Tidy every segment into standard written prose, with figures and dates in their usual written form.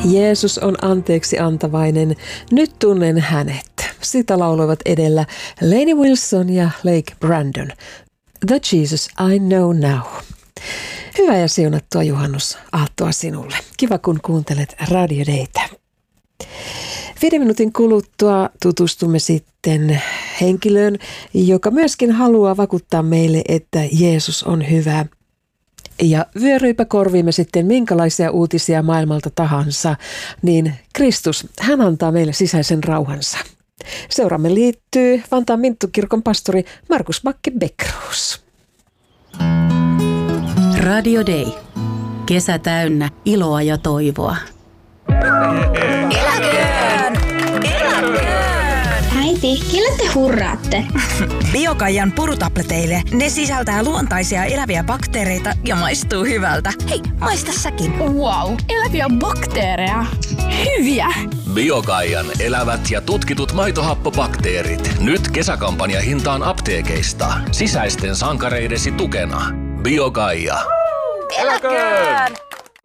Jeesus on anteeksi antavainen, nyt tunnen hänet. Sitä lauloivat edellä Lainey Wilson ja Lake Brandon. The Jesus I know now. Hyvää ja siunattua juhannusaattoa sinulle. Kiva kun kuuntelet Radio Daytä. 5 minuutin kuluttua tutustumme sitten henkilöön, joka myöskin haluaa vakuuttaa meille, että Jeesus on hyvä. Ja vyöryipä korviimme sitten minkälaisia uutisia maailmalta tahansa, niin Kristus, hän antaa meille sisäisen rauhansa. Seuraamme liittyy Vantaan Minttukirkon pastori Markus Bakke-Beckroos. Radio Day. Kesä täynnä iloa ja toivoa. Eläköön! Eläköön! Äiti, kelle te hurraatte? Biokaijan purutableteille. Ne sisältää luontaisia eläviä bakteereita ja maistuu hyvältä. Hei, maista säkin. Wow, eläviä bakteereja. Hyviä! Biokaijan elävät ja tutkitut maitohappobakteerit. Nyt kesäkampanja hintaan apteekeista. Sisäisten sankareidesi tukena. Biokaija. Eläköön!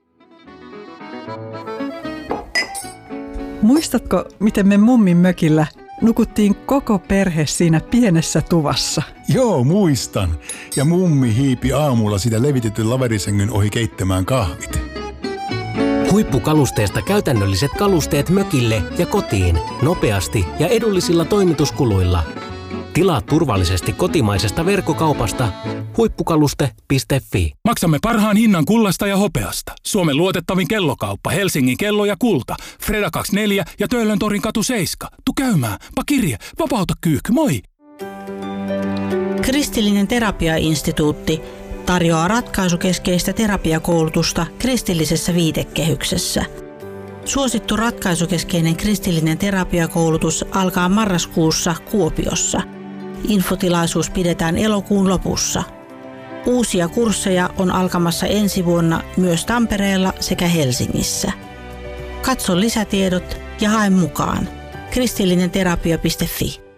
Muistatko, miten me mummin mökillä nukuttiin koko perhe siinä pienessä tuvassa? Joo, muistan. Ja mummi hiipi aamulla sitä levitetyn laverisängyn ohi keittämään kahvit. Huippukalusteesta käytännölliset kalusteet mökille ja kotiin nopeasti ja edullisilla toimituskuluilla. Tilaa turvallisesti kotimaisesta verkkokaupasta huippukaluste.fi. Maksamme parhaan hinnan kullasta ja hopeasta. Suomen luotettavin kellokauppa, Helsingin kello ja kulta. Freda 24 ja Töölön torin katu 7. Tu käymään, pakirje, vapauta kyyhky, moi! Kristillinen terapiainstituutti tarjoaa ratkaisukeskeistä terapiakoulutusta kristillisessä viitekehyksessä. Suosittu ratkaisukeskeinen kristillinen terapiakoulutus alkaa marraskuussa Kuopiossa. Infotilaisuus pidetään elokuun lopussa. Uusia kursseja on alkamassa ensi vuonna myös Tampereella sekä Helsingissä. Katso lisätiedot ja hae mukaan. kristillinenterapia.fi.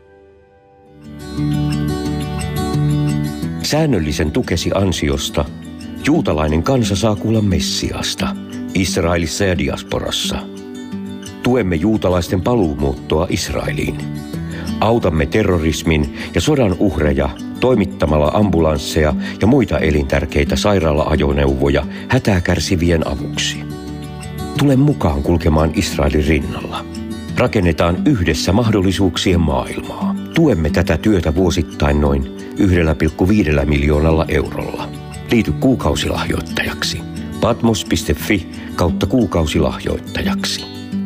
Säännöllisen tukesi ansiosta juutalainen kansa saa kuulla Messiasta Israelissa ja diasporassa. Tuemme juutalaisten paluumuuttoa Israeliin. Autamme terrorismin ja sodan uhreja toimittamalla ambulansseja ja muita elintärkeitä sairaala-ajoneuvoja hätää kärsivien avuksi. Tule mukaan kulkemaan Israelin rinnalla. Rakennetaan yhdessä mahdollisuuksien maailmaa. Tuemme tätä työtä vuosittain noin 1,5 miljoonalla eurolla. Liity kuukausilahjoittajaksi. patmos.fi/kuukausilahjoittajaksi.